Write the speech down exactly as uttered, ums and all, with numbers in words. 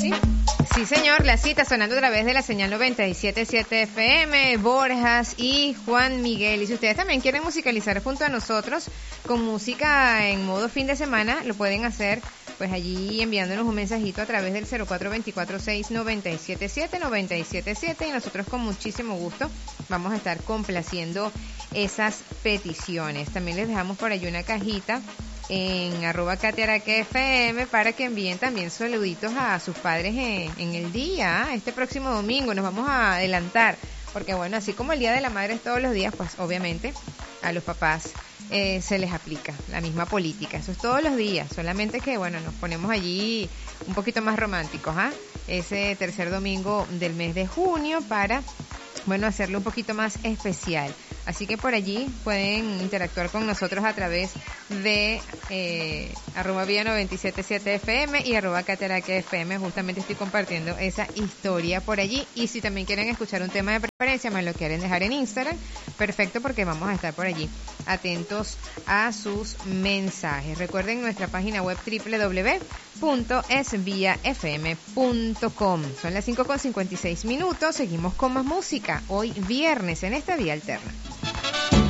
sí. Sí, señor, la cita sonando a través de la señal noventa y siete punto siete F M, Borjas y Juan Miguel. Y si ustedes también quieren musicalizar junto a nosotros con música en modo fin de semana, lo pueden hacer pues allí enviándonos un mensajito a través del cero cuatro dos cuatro, seis nueve siete siete, nueve siete siete y nosotros con muchísimo gusto vamos a estar complaciendo esas peticiones. También les dejamos por allí una cajita en arroba Cataraque F M para que envíen también saluditos a sus padres en, en el día. Este próximo domingo nos vamos a adelantar, porque bueno, así como el Día de la Madre es todos los días, pues obviamente a los papás eh, se les aplica la misma política. Eso es todos los días, solamente que bueno, nos ponemos allí un poquito más románticos, ¿ah? Ese tercer domingo del mes de junio para, bueno, hacerlo un poquito más especial. Así que por allí pueden interactuar con nosotros a través de eh, arroba vía noventa y siete punto siete F M y arroba Cataraque F M. Justamente estoy compartiendo esa historia por allí. Y si también quieren escuchar un tema de preferencia, me lo quieren dejar en Instagram, perfecto, porque vamos a estar por allí atentos a sus mensajes. Recuerden nuestra página web doble u doble u doble u punto es vía f m punto com. Son las cinco con cincuenta y seis minutos. Seguimos con más música hoy viernes en esta Vía Alterna.